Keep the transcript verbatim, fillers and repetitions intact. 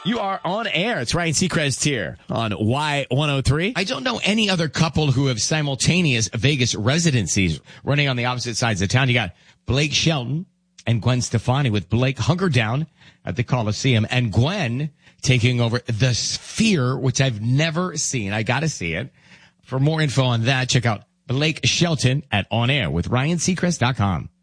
You are on air. It's Ryan Seacrest here on Y one oh three. I don't know any other couple who have simultaneous Vegas residencies running on the opposite sides of town. You got Blake Shelton and Gwen Stefani, with Blake hunkered down at the Coliseum and Gwen taking over the Sphere, which I've never seen. I got to see it. For more info on that, check out Blake Shelton at on air with ryan seacrest dot com.